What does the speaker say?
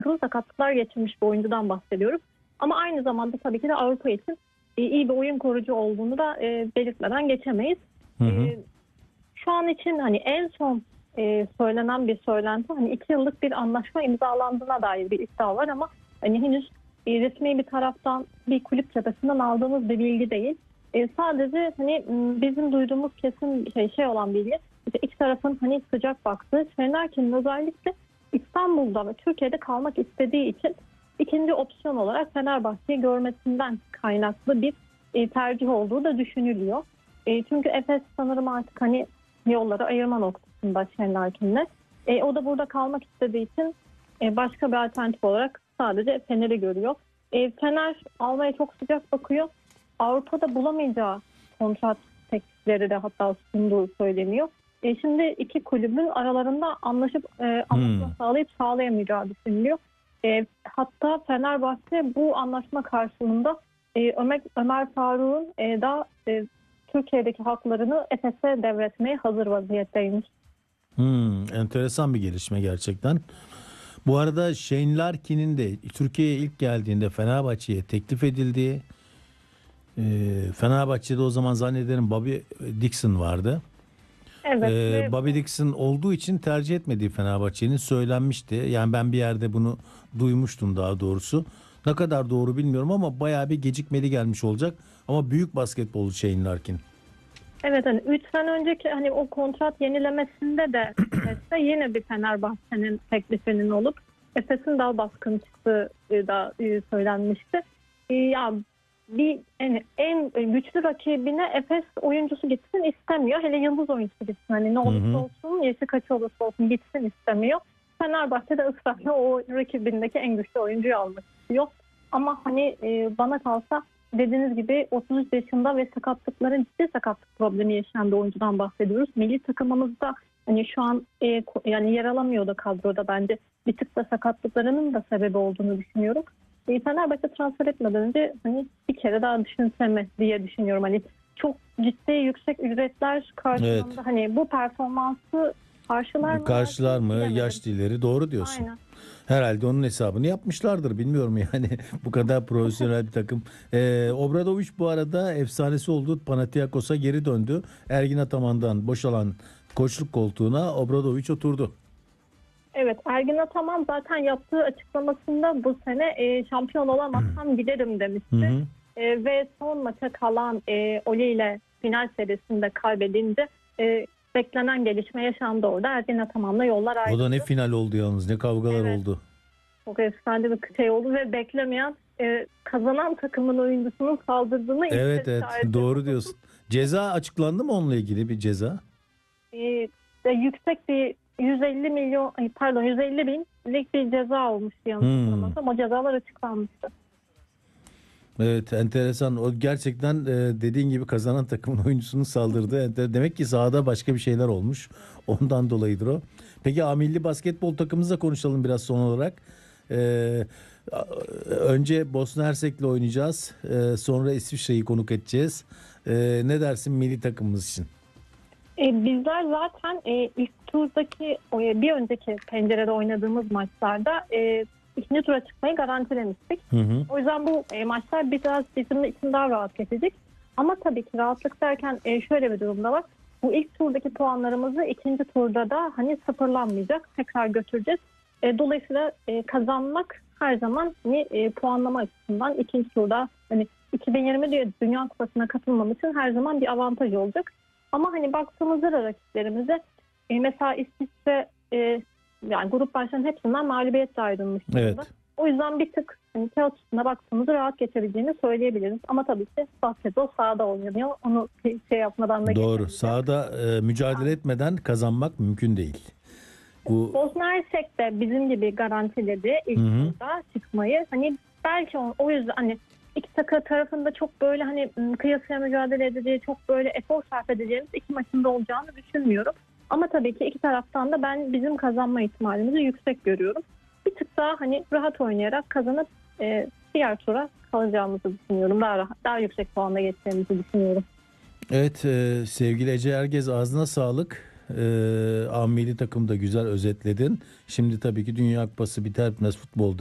sakatlıklar geçirmiş bir oyuncudan bahsediyoruz. Ama aynı zamanda tabii ki de Avrupa için iyi bir oyun kurucu olduğunu da belirtmeden geçemeyiz. Hı hı. Şu an için hani en son söylenen bir söylenti, hani 2 yıllık bir anlaşma imzalandığına dair bir iddia var ama hani henüz resmi bir taraftan, bir kulüp cephesinden aldığımız bir bilgi değil. Sadece hani bizim duyduğumuz kesin şey olan bilgi, işte iki tarafın hani sıcak baktığı, Şenerkin'in özellikle İstanbul'da ve Türkiye'de kalmak istediği için ikinci opsiyon olarak Fenerbahçe'yi görmesinden kaynaklı bir tercih olduğu da düşünülüyor. Çünkü Efes sanırım artık hani yolları ayırma noktasında Şenerkin'le. O da burada kalmak istediği için başka bir alternatif olarak sadece Fener'i görüyor. Fener almaya çok sıcak bakıyor. Avrupa'da bulamayacağı kontrat teklifleri de hatta sunduğu söyleniyor. Şimdi iki kulübün aralarında anlaşıp anlaşma sağlayıp sağlayamayacağı düşünülüyor. Hatta Fenerbahçe bu anlaşma karşılığında Ömer Faruk'un da Türkiye'deki haklarını Efes'e devretmeye hazır vaziyetteymiş. Enteresan bir gelişme gerçekten. Bu arada Shane Larkin'in de Türkiye'ye ilk geldiğinde Fenerbahçe'ye teklif edildiği, Fenerbahçe'de o zaman zannederim Bobby Dixon vardı. Evet. Bobby Dixon olduğu için tercih etmediği Fenerbahçe'nin söylenmişti. Yani ben bir yerde bunu duymuştum daha doğrusu. Ne kadar doğru bilmiyorum ama bayağı bir gecikmeli gelmiş olacak. Ama büyük basketbolcu Shane Larkin. Evet, hani 3 sene önceki hani o kontrat yenilemesinde de Efes'te yine bir Fenerbahçe'nin teklifinin olup Efes'in daha baskın çıktığı da söylenmişti. Ya bir yani en güçlü rakibine Efes oyuncusu gitsin istemiyor. Hele yıldız oyuncusu gitsin. Hani ne olursa olsun, yaşı kaç olursa olsun gitsin istemiyor. Fenerbahçe de ısrarla o rakibindeki en güçlü oyuncuyu almak istiyor. Ama hani bana kalsa dediğiniz gibi 33 yaşında ve ciddi sakatlık problemi yaşayan bir oyuncudan bahsediyoruz. Milli takımımızda hani şu an yani yer alamıyor da kadroda, bence bir tık da sakatlıklarının da sebebi olduğunu düşünüyorum. Fenerbahçe transfer etmeden önce hani bir kere daha düşünseme diye düşünüyorum. Hani çok ciddi yüksek ücretler karşılığında hani bu performansı Karşılar mı? bilemedim. Yaş ileri doğru diyorsun. Aynen. Herhalde onun hesabını yapmışlardır, bilmiyorum yani bu kadar profesyonel bir takım. Obradovic bu arada efsanesi olduğu Panathinaikos'a geri döndü. Ergin Ataman'dan boşalan koçluk koltuğuna Obradovic oturdu. Evet, Ergin Ataman zaten yaptığı açıklamasında bu sene şampiyon olamazsam giderim demişti. Hı hı. Ve son maça kalan Oli ile final serisinde kaybedince beklenen gelişme yaşandı orada. Ergin Ataman'la yollar ayrıldı. O da ne final oldu yalnız, ne kavgalar Evet. oldu. Çok efsane bir şey oldu ve beklemeyen kazanan takımın oyuncusunun saldırdığını Evet doğru diyorsun. Ceza açıklandı mı onunla ilgili bir ceza? Yüksek bir 150 binlik bir ceza olmuştu yanlış hatırlamıyorsam. O cezalar açıklanmıştı. Evet, enteresan. O gerçekten dediğin gibi kazanan takımın oyuncusunun saldırdığı. Demek ki sahada başka bir şeyler olmuş. Ondan dolayıdır o. Peki milli basketbol takımımızla konuşalım biraz son olarak. Önce Bosna Hersek'le oynayacağız. Sonra İsviçre'yi konuk edeceğiz. Ne dersin milli takımımız için? Bizler zaten ilk turdaki bir önceki pencerede oynadığımız maçlarda ikinci tura çıkmayı garantilemiştik. O yüzden bu maçlar biraz bizim için daha rahat geçecek. Ama tabii ki rahatlık derken şöyle bir durumda var. Bu ilk turdaki puanlarımızı ikinci turda da hani sıfırlanmayacak. Tekrar götüreceğiz. Dolayısıyla kazanmak her zaman hani puanlama açısından ikinci turda hani 2020 Dünya Kupası'na katılmam için her zaman bir avantaj olacak. Ama hani baktığımızda da rakiplerimize mesela İsviçre yani grup başlarının hepsinden mağlubiyetle ayrılmış durumda. Evet. O yüzden bir tık hani kağıt üstüne baktığımızda rahat geçebileceğini söyleyebiliriz. Ama tabii ki basketbol sahada oynanıyor. Onu şey yapmadan da Doğru. Sahada mücadele etmeden kazanmak mümkün değil. Bosna Hersek de bizim gibi garantiledi ilk turda çıkmayı. Hani belki o yüzden hani iki takım tarafında çok böyle hani kıyasıya mücadele edeceği, çok böyle efor sarf edeceğimiz iki maçında olacağını düşünmüyorum. Ama tabii ki iki taraftan da ben bizim kazanma ihtimalimizi yüksek görüyorum. Bir tık daha hani rahat oynayarak kazanıp diğer tura kalacağımızı düşünüyorum. Daha yüksek puanla geçeceğimizi düşünüyorum. Evet, sevgili Ece Ergez, ağzına sağlık. milli takımı da güzel özetledin. Şimdi tabii ki Dünya Kupası biter bitmez futbolda